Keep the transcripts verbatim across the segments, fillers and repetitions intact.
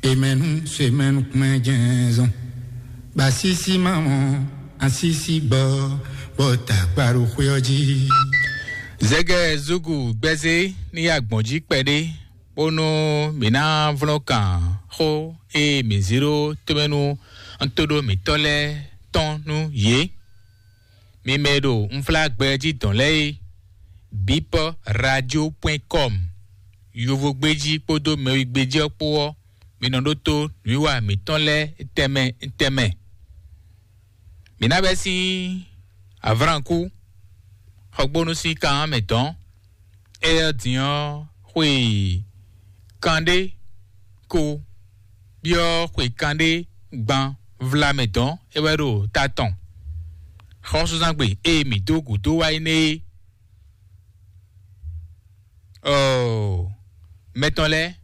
Emenu semenu kumejenzo. Basisi maman, asisi bo, bota paru kweoji. Zege zugu gbeze ni agbonji pede. Bono mina vlokan ho e miziro tomenu antodo mitole tonu ye. Mimedo mfla gbeji tonle bip radio point com. Yovo gbeji podo me gbeji opo minodoto niwa mitonle teme teme. Minabesi avranku hogbonu si kan meton e dion hui kande ko bio hui kande gban vla meton e wero taton khosu zangbe e mi dogu do wa ine oh metonle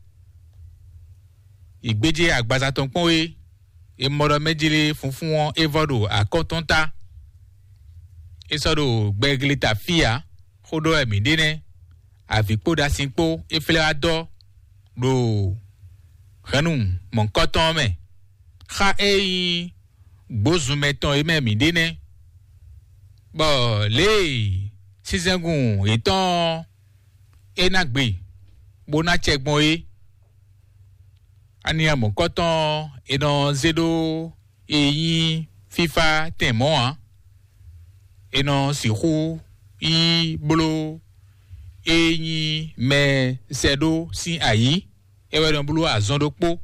igbeje agbaza ton pon we e moro mejile funfun won e vodo akotonta e sodo gbeglita fia khodo emi dene avikpo da sinpo e fele ado do khanum mon koton me kha e gbozu meton e memi dene bo le sizengun etan enagbe bona chegbon e ani amon koton eno zedo eyin fifa temo eno sihu i blo eyin me sedo si ayi ewe don blo azondo po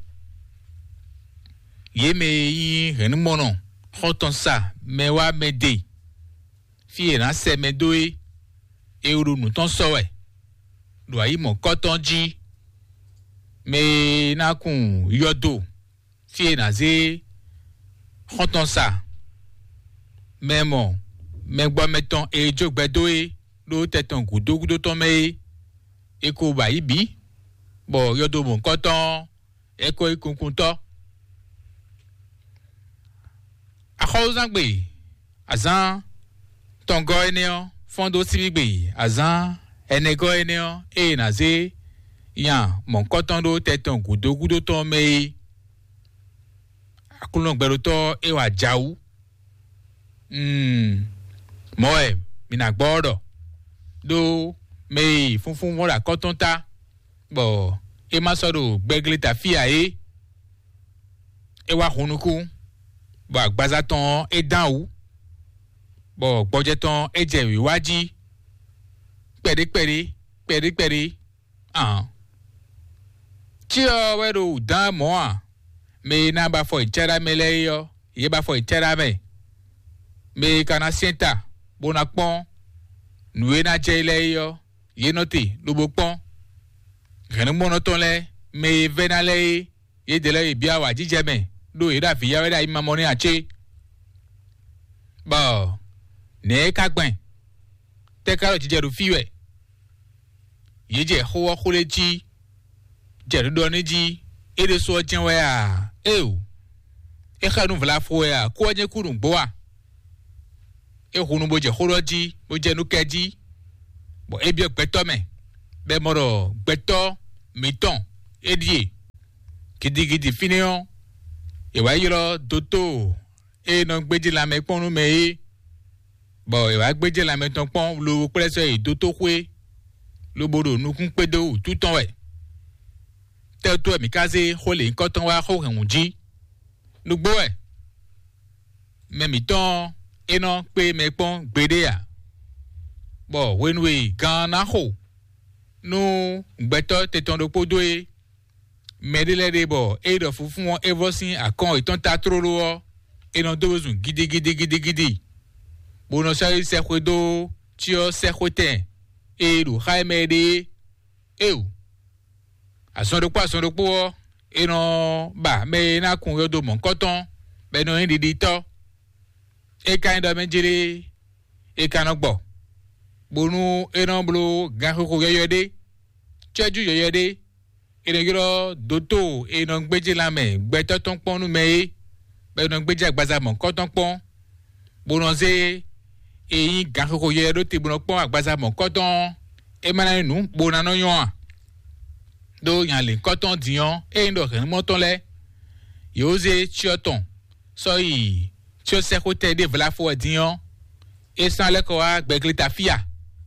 ye me yin renmono hoton sa me wa me de fi na se me doe e uru nu ton sowe do ayi mo koton ji me na kun yodo fi na ze hoton sa memo me gbo meton e jogbe doe lo teton gudo gudo ton me e ko ba ibi bo yodo mo koton e ko ikunkun to a khozangbe azan tongo eneo fondo sibigbe azan enego eneo e na ze yan mon koton do teton gudo gudo ton me akulon gbero to e wa jawu mm moe mina gbodo do me funfun wora koton ta bo e ma sodo gbeglita fia e e wa hunuku bo agbaza ton e danwu bo gboje ton e je wiwaji pere pere pere pere ah ti o wero dan mo a me na ba fo ichera mele yo ye ba fo ichera me me kana sienta bona pon nuwe na jele yo ye noti lobo pon gene mono ton le me venale ye de le bia wa jije me do ira fi ya weda imamo ni ache ba ne ka gben te ka ro jije ru fiwe ye je ho ho le ji je do ni ji e de so jen we a e o e ka nu vla fo ya ko je kurun gbo wa e hunu bo je horoji bo je nu keji bo e bi ogbeto me be moro gbeto miton edie kidigidi finion e wa yiro doto e no gbeje la me ponu me e bo e wa gbeje la me ton pon lo preso e doto kwe lo bodo nu kun pedo tuton we te to mi kaze ho le nkan ton wa ho hunji nu gbo e me miton eno pe me pon gbede ya bo when we gana ho no gbeto te ton do podo e medele de bo e do fufun won eversin akon iton ta trolo eno dozun gidi gidi gidi gidi bono sai se kwedo ti o se kwete e do haimede e o asondo pa asondo po eno ba me na kun yodo mon koton be no ndidi to e kind of menjire e kanogbo bonu enoblo gahoko yoyode cheju yoyode ene giro doto eno gbeje lame gbeto ton ponu me be no gbeje agbaza mon koton pon bononze eyin gahoko yoyode ti bono pon agbaza mon koton e mananu bona no yan do yan le koton dion e ndo ren moton le Yose Chioton, soy Chose Hotel de Vlafo Dion, et sans le coa Beglita Fia.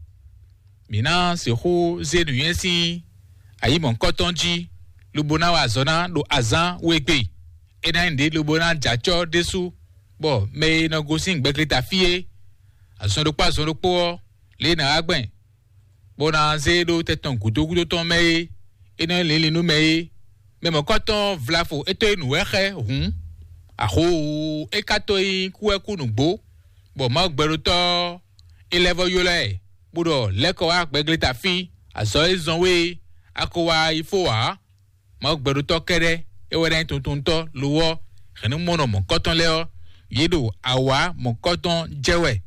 Mina, c'est où Zenuyensi, aïe mon cotonji, le bona zona, le azan, ou épée. Et d'un des le bona jacho dessous. Bon, mais non gossing Beglita Fie, à son de pas son de pour, les naragben. Bona zélo, tête ton couteau, couteau ton mei, et non les nous mei. Mais mon coton vlafo était nous erre hum aho e katoi ku e ku nugbo bo ma gberuto elevo yole budo leko a gbegleta fi aso ezonwe akowa ifo wa ma gberuto kere e were tuntunto luwo khani mono mon coton leo yedo awa mon coton jewe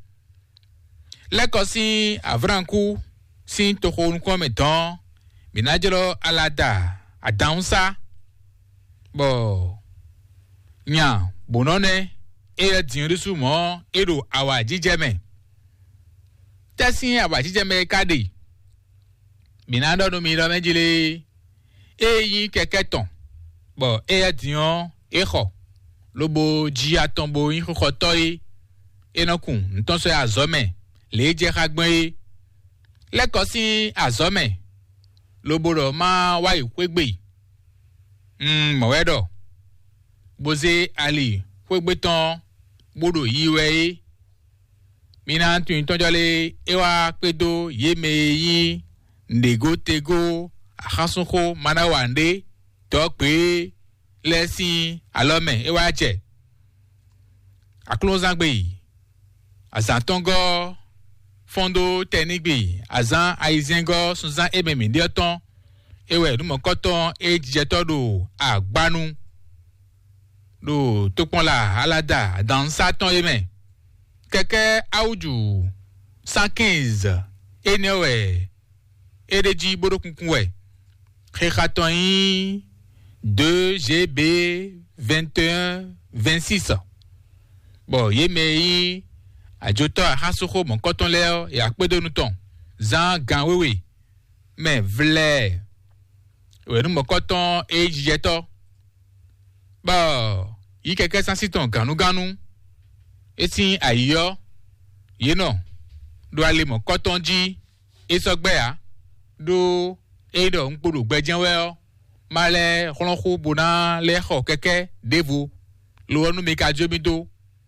leko si avranku si toko nko meton minajelo alada adansa bo nya bonone e dinri sumo ero awa jijeme tasi awa jijeme kade minado no mi lo mejile e yi keketon bo e dion e kho lobo ji atombo yin kho toyi enokun nton so azome le je kagbon le ko si azome lobo ro ma wa ikwegbe Mm, mowedo. Boze ali, kwegbeton, bodo yiwe. Mina tu tonjale, ewa pedo, yeme yi, ndego tego, akhasunko, manawande, tokpe, lesi, alome, ewa che. Aklozangbe, azantongo, fondo tenikbe, azan aizengo, sunzan ememi dioton, ewe nous mon coton et jeto do agbanu do topon la alada dans sa ton yeme keke auju cent quinze enewe edeji bodo kunkunwe khekaton yi deux G B vingt et un vingt-six bon yeme yi ajoto hasoko mon coton leo et akpedo nous ton zan ganwewe mais vle ouais nous mon coton et jeto bah yi keke sans siton ganu ganu et si ayo you know do ale mon coton ji et sogbe a do e do npodo gbejan we o male khonko bona le kho keke devu lo nu me ka jomi do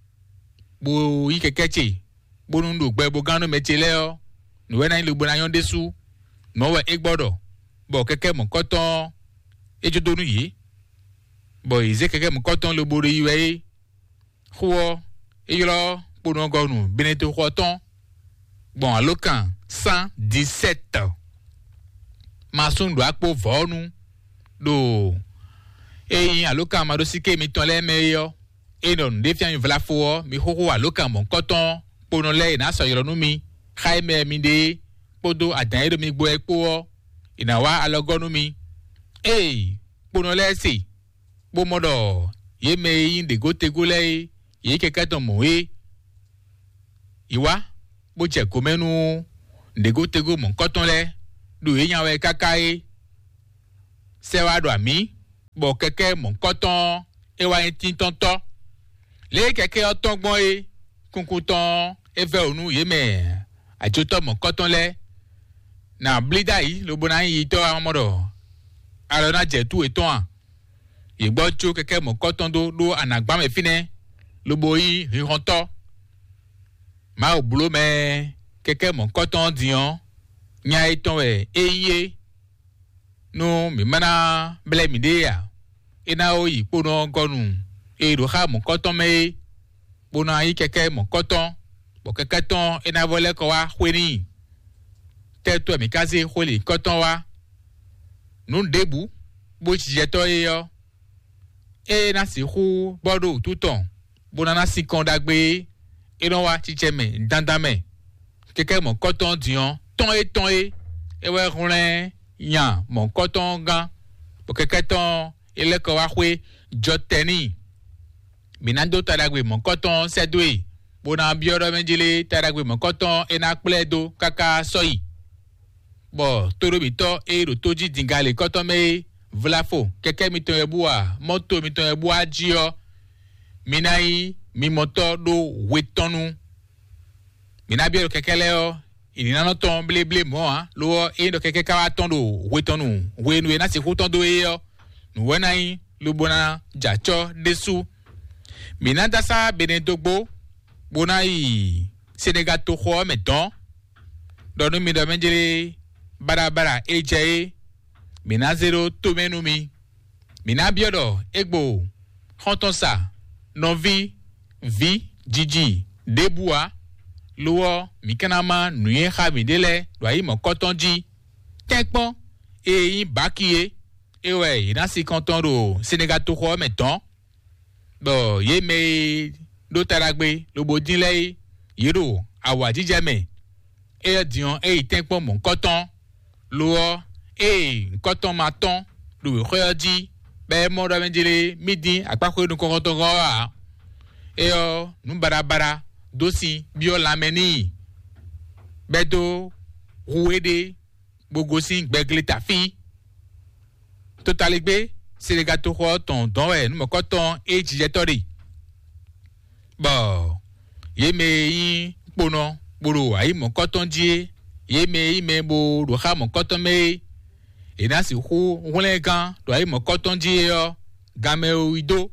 bo yi keke chi bo nu do gbe bo ganu me chele o nu we na ile bona yon desu no we e gbodo bo keke mon coton e jodo nu yi bo ize keke mon coton le boro yiwe kho e yo bono gonu beneto coton bon alokan cent dix-sept masun do akpo vonu do e alokan ma do sike mi ton le meyo e non defian vla fo mi kho alokan mon coton pono le na so yo nu mi khaime mi de podo adan e mi gbo epo ina wa alogonu mi eh pono le si bo modo ye me yin de gote gole ye keke ton mo e iwa bo je komenu de gote go mon coton le do yan we kakai se wa do ami bo keke mon coton e wa tin tonto le keke otongbon e kunkuton e fe onu ye me ajoto mon coton le na blida yi lo bona yi to amodo alona je tu eton an igbo cho keke mon coton do do anagba me fine lo boyi rinto ma obulo me keke mon coton dion nya eton e eye no mi mana ble mi de ya ina o yi pono gonu e do ha mon coton me bona yi keke mon coton bo keke ton ina vole ko wa khweni teto mi kaze kholi coton wa nu debu bo jeto e yo e na si khu bodo touton bona na si kondagbe e no wa chicheme dandame keke mon coton dion ton e ton e e we ronlen yan mon coton gan bo keke ton e le ko wa khwe joteni minando taragwe mon coton sedwe bona bioro menjile taragwe mon coton e na pledo kaka soyi bo toro bito e ro toji dingale coton me vlafo keke mi ton ebua moto mi ton ebua jio minai mi moto do wetonu mina biero keke leo inina no ton ble ble mo ha lo e do keke ka ton do wetonu we nu na si ko ton do e yo nu wenai lu bona jacho desu mina dasa benedogbo bonai Sénégal to ho meton donu mi do menjele bara bara eje mina zero to menumi mina biodo egbo hontonsa novi vi jiji debua luo mikanama nuye khabidele doyi mo kotonji tekpon eyin bakiye ewe ina si kanton ro Sénégal to ho meton bo ye me do taragbe lo bodinle yiro awa jijeme e dion e tekpon mo koton luo e koton maton lo khoyaji be mo do menjele midi apako nu koton ga e o nu barabara dosi bio lameni bedo ruede bogosi gbegleta fi totaligbe Sénégal to ko ton don e nu mo koton e jijetori bo ye me yin pono boro ayi mo koton die ye me ime bo do ha mo koton me e na si hu wole gan do ayi mo koton die yo game o ido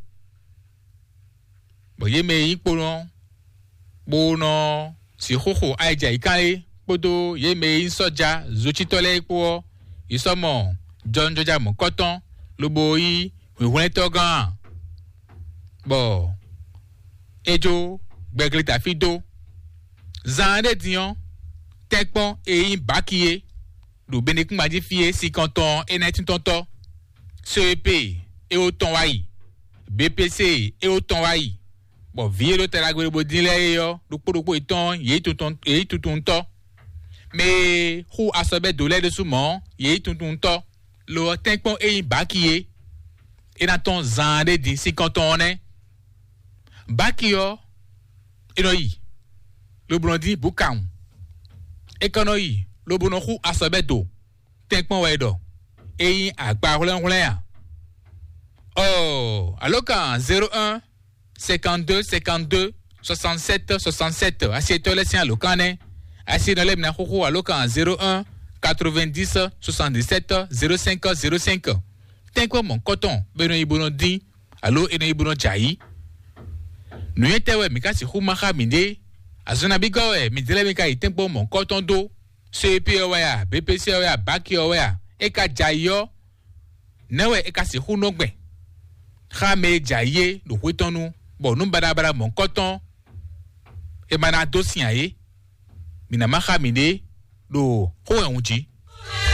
bo ye me yin pono bono si hoho aija ikale podo ye me yin soja zochitole po isomo John Joja mo koton lobo yi wole to gan bo ejo gbegleta fido zande dion tekpon eyin bakiye do benekun maji fie si kanton e nineteen tonto C E P e o ton wayi B P C e o ton wayi bo vie lo teragwe bo dinle yo do podopo iton ye tutun e tutun to me hu asobe dole de sumo ye tutun to lo tekpon eyin bakiye e na ton zande di si kanton ne bakiyo inoyi lo blondi bukam ekonoyi lo bonohu asobedo tekpon wedo eyin agba holen holen oh aloka zero un cinquante-deux cinquante-deux soixante-sept soixante-sept asieto le sien lokane asino le na hoho aloka zero un quatre-vingt-dix soixante-dix-sept zéro cinq zéro cinq tekpon mon coton beno ibonondi alo eno ibono jai nuyetewe mikasi humaka minde azona bigowe midele mika itempo mon coton do C E P oya B P C oya baki oya eka jayo newe eka si hunogbe khame jaye do wetonu bo nu barabara mon coton e mana dossier ye mina maka minde do ho enji